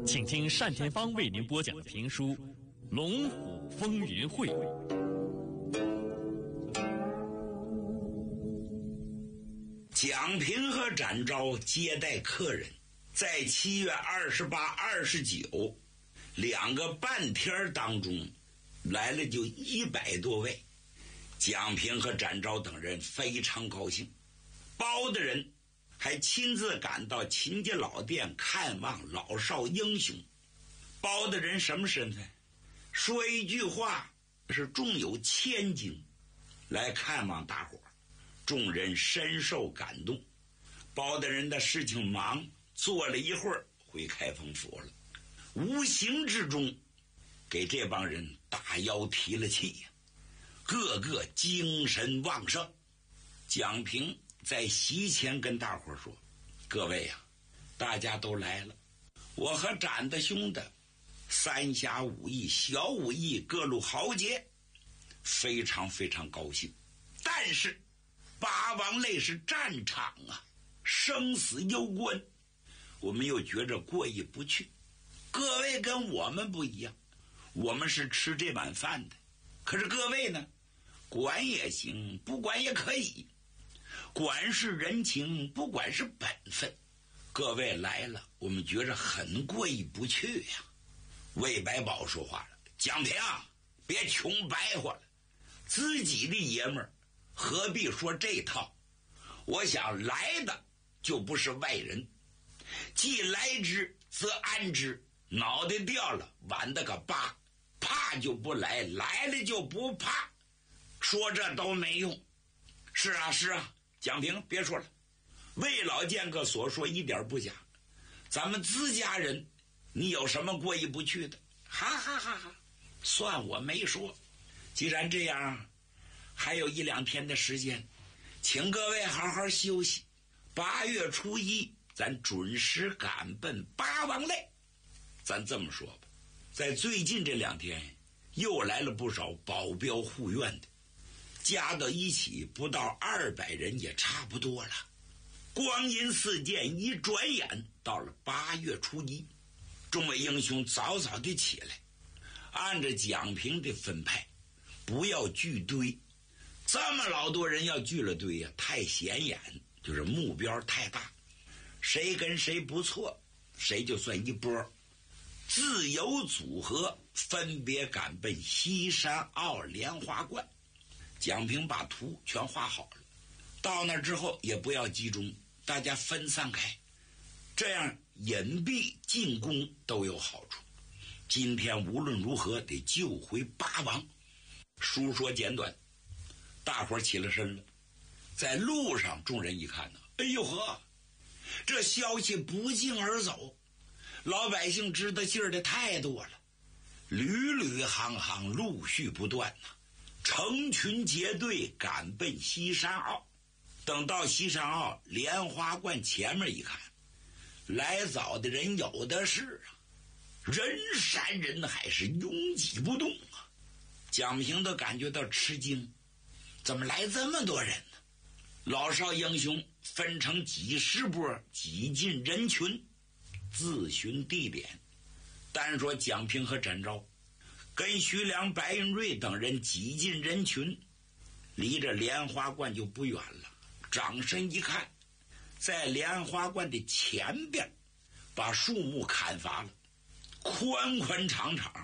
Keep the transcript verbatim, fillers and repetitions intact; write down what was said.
请听单田芳为您播讲的评书《龙虎风云会》。 蒋平和展昭接待客人，在七月二十八、二十九两个半天当中，来了就一百多位。蒋平和展昭等人非常高兴，包大人还亲自赶到秦家老店看望老少英雄。包大人什么身份？说一句话是重有千金，来看望大伙儿。众人深受感动。包大人的事情忙，坐了一会儿回开封府了，无形之中给这帮人大腰提了气呀，个个精神旺盛。蒋平在席前跟大伙说：各位呀、啊，大家都来了，我和展的兄的三侠五义、小武艺各路豪杰非常非常高兴。但是八王泪是战场啊，生死攸关，我们又觉着过意不去。各位跟我们不一样，我们是吃这碗饭的，可是各位呢，管也行，不管也可以，管是人情，不管是本分。各位来了，我们觉着很过意不去呀。魏百宝说话了：蒋平，别穷白话了，自己的爷们儿何必说这套？我想来的就不是外人，既来之则安之，脑袋掉了晚的个疤，怕就不来，来了就不怕，说这都没用。是啊是啊，蒋平别说了，魏老剑客所说一点不假，咱们自家人你有什么过意不去的？哈哈哈哈，算我没说。既然这样，还有一两天的时间，请各位好好休息。八月初一咱准时赶奔八王泪。咱这么说吧，在最近这两天又来了不少保镖护院的，加到一起不到二百人也差不多了。光阴似箭，一转眼到了八月初一，众位英雄早早地起来，按着蒋平的分派，不要聚堆。这么老多人要聚了堆呀、啊，太显眼，就是目标太大，谁跟谁不错，谁就算一波。自由组合分别赶奔西山坳莲花观。蒋平把图全画好了，到那之后也不要集中，大家分散开，这样隐蔽进攻都有好处。今天无论如何得救回八王。书说简短，大伙儿起了身了。在路上众人一看呢，哎呦呵，这消息不胫而走，老百姓知道劲儿的太多了，屡屡行行陆续不断呐、啊，成群结队赶奔西山坳。等到西山坳莲花观前面一看，来早的人有的是啊，人山人海，是拥挤不动啊。蒋平都感觉到吃惊，怎么来这么多人呢？老少英雄分成几十波挤进人群，自寻地点。单说蒋平和展昭跟徐良、白云瑞等人挤进人群，离着莲花观就不远了。掌身一看，在莲花观的前边把树木砍伐了，宽宽敞敞，